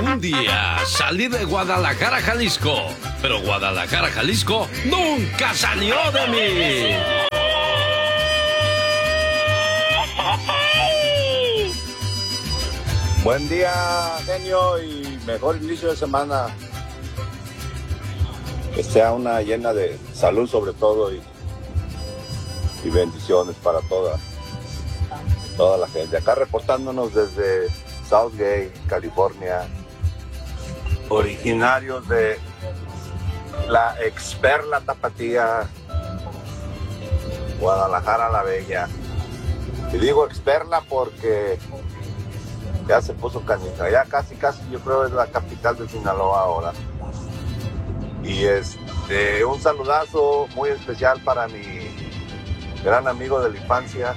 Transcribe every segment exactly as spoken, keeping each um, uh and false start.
Un día salí de Guadalajara, Jalisco, pero Guadalajara, Jalisco nunca salió de mí. Buen día, genio, y mejor inicio de semana. Que sea una llena de salud sobre todo y, y bendiciones para toda, toda la gente. Acá reportándonos desde Southgate, California, originarios de la Experla Tapatía, Guadalajara la Bella. Y digo Experla porque ya se puso canija, ya casi casi yo creo es la capital de Sinaloa ahora. Y este, un saludazo muy especial para mi gran amigo de la infancia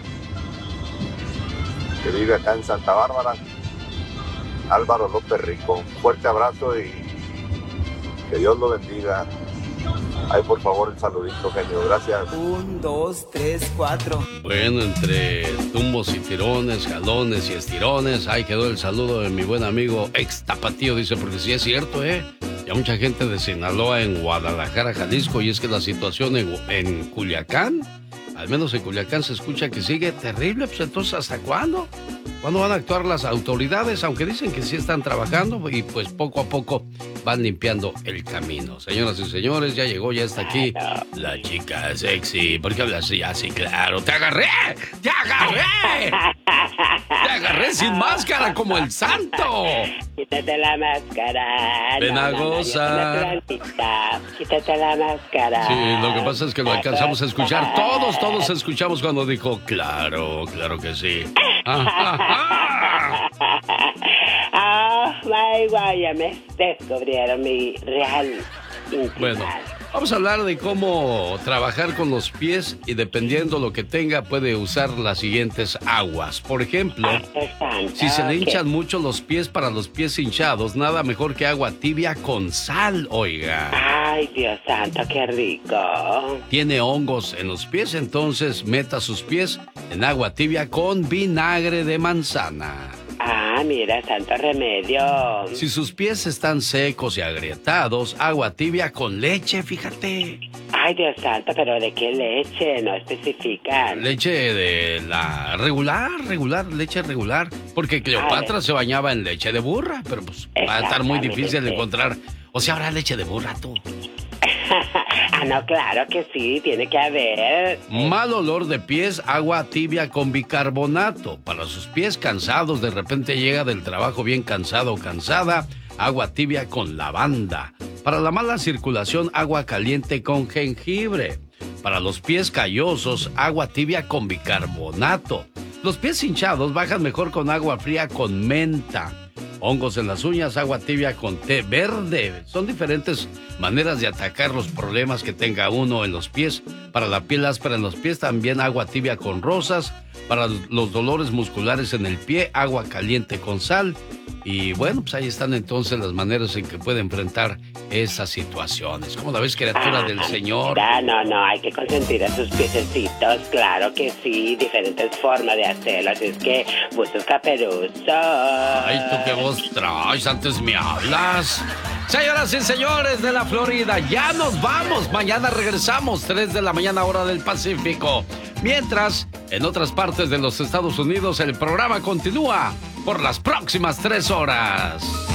que vive acá en Santa Bárbara, Álvaro López Rico. Un fuerte abrazo y que Dios lo bendiga. Ay, por favor, el saludito, genio. Gracias. Un, dos, tres, cuatro. Bueno, entre tumbos y tirones, jalones y estirones, ahí quedó el saludo de mi buen amigo ex tapatío, dice, porque sí es cierto, ¿eh? Ya mucha gente de Sinaloa en Guadalajara, Jalisco, y es que la situación en, en Culiacán, al menos en Culiacán se escucha que sigue terrible, pues entonces, ¿hasta cuándo? ¿Cuándo van a actuar las autoridades? Aunque dicen que sí están trabajando y pues poco a poco van limpiando el camino. Señoras y señores, ya llegó, ya está aquí la chica sexy. ¿Por qué hablas así? Así, claro. ¡Te agarré! ¡Te agarré! ¡Te agarré sin máscara como el santo! Quítate la máscara. Ven a gozar. Quítate la máscara. Sí, lo que pasa es que lo alcanzamos a escuchar. Todos, todos escuchamos cuando dijo, claro, claro que sí. Oh my God, ya me descubrieron mi real intimidad. Bueno, vamos a hablar de cómo trabajar con los pies y dependiendo lo que tenga puede usar las siguientes aguas. Por ejemplo, si se le hinchan mucho los pies, para los pies hinchados, nada mejor que agua tibia con sal, oiga. Ay, Dios santo, qué rico. Tiene hongos en los pies, entonces meta sus pies en agua tibia con vinagre de manzana. Ah, mira, santo remedio. Si sus pies están secos y agrietados, agua tibia con leche, fíjate. Ay, Dios santo, pero ¿de qué leche? No especifican. Leche de la regular, regular, leche regular. Porque Cleopatra se bañaba en leche de burra, pero pues va a estar muy difícil de encontrar. O sea, habrá leche de burra, tú. Ah, no, claro que sí, tiene que haber. Mal olor de pies, agua tibia con bicarbonato. Para sus pies cansados, de repente llega del trabajo bien cansado o cansada, agua tibia con lavanda. Para la mala circulación, agua caliente con jengibre. Para los pies callosos, agua tibia con bicarbonato. Los pies hinchados bajan mejor con agua fría con menta. Hongos en las uñas, agua tibia con té verde. Son diferentes maneras de atacar los problemas que tenga uno en los pies. Para la piel áspera en los pies, también agua tibia con rosas. Para los dolores musculares en el pie, agua caliente con sal. Y bueno, pues ahí están entonces las maneras en que puede enfrentar esas situaciones. ¿Cómo la ves, criatura ah, del Señor? Mira, no, no, hay que consentir a sus piececitos. Claro que sí, diferentes formas de hacerlo. Así es que, bustos caperuzos. Ay, tú qué voz traes, antes me hablas. Señoras y señores de la Florida, ya nos vamos. Mañana regresamos, tres de la mañana, hora del Pacífico. Mientras, en otras partes de los Estados Unidos, el programa continúa por las próximas tres horas.